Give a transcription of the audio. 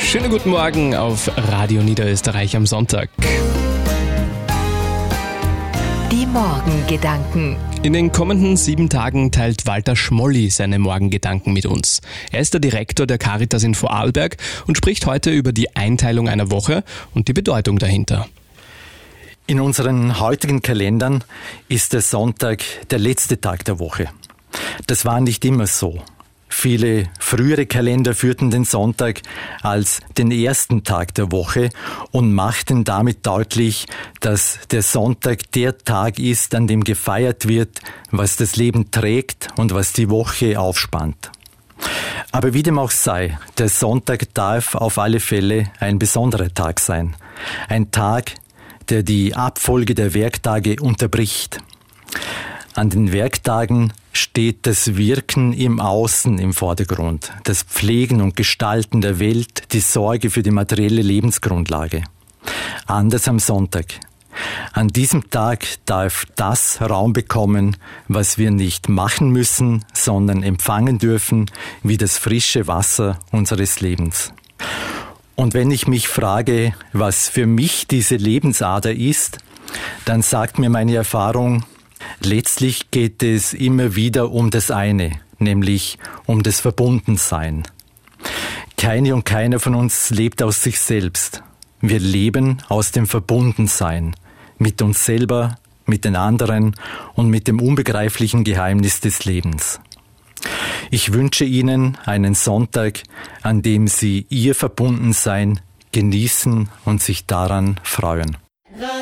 Schönen guten Morgen auf Radio Niederösterreich am Sonntag. Die Morgengedanken. In den kommenden 7 Tagen teilt Walter Schmolli seine Morgengedanken mit uns. Er ist der Direktor der Caritas in Vorarlberg und spricht heute über die Einteilung einer Woche und die Bedeutung dahinter. In unseren heutigen Kalendern ist der Sonntag der letzte Tag der Woche. Das war nicht immer so. Viele frühere Kalender führten den Sonntag als den ersten Tag der Woche und machten damit deutlich, dass der Sonntag der Tag ist, an dem gefeiert wird, was das Leben trägt und was die Woche aufspannt. Aber wie dem auch sei, der Sonntag darf auf alle Fälle ein besonderer Tag sein. Ein Tag, der die Abfolge der Werktage unterbricht. An den Werktagen steht das Wirken im Außen im Vordergrund, das Pflegen und Gestalten der Welt, die Sorge für die materielle Lebensgrundlage. Anders am Sonntag. An diesem Tag darf das Raum bekommen, was wir nicht machen müssen, sondern empfangen dürfen, wie das frische Wasser unseres Lebens. Und wenn ich mich frage, was für mich diese Lebensader ist, dann sagt mir meine Erfahrung, letztlich geht es immer wieder um das eine, nämlich um das Verbundensein. Keine und keiner von uns lebt aus sich selbst. Wir leben aus dem Verbundensein, mit uns selber, mit den anderen und mit dem unbegreiflichen Geheimnis des Lebens. Ich wünsche Ihnen einen Sonntag, an dem Sie Ihr Verbundensein genießen und sich daran freuen.